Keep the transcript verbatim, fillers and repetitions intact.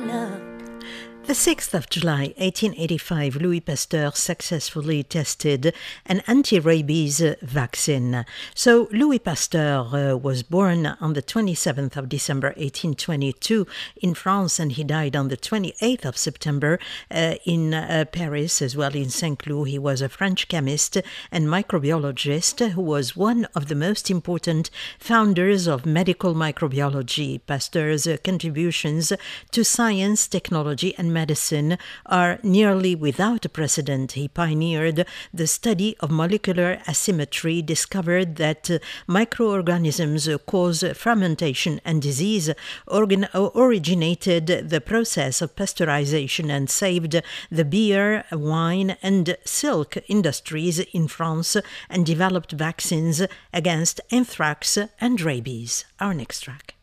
love. The sixth of July, eighteen eighty-five, Louis Pasteur successfully tested an anti-rabies vaccine. So Louis Pasteur uh, was born on the twenty-seventh of December, eighteen twenty-two in France, and he died on the twenty-eighth of September uh, in uh, Paris, as well in Saint-Cloud. He was a French chemist and microbiologist who was one of the most important founders of medical microbiology. Pasteur's uh, contributions to science, technology, and medicine are nearly without a precedent. He pioneered the study of molecular asymmetry, discovered that uh, microorganisms uh, cause fermentation and disease, organ- originated the process of pasteurization, and saved the beer, wine, and silk industries in France, and developed vaccines against anthrax and rabies. Our next track.